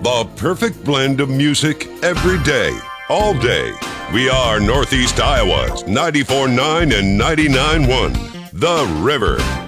The perfect blend of music every day, all day. We are Northeast Iowa's 94.9 and 99.1. The River.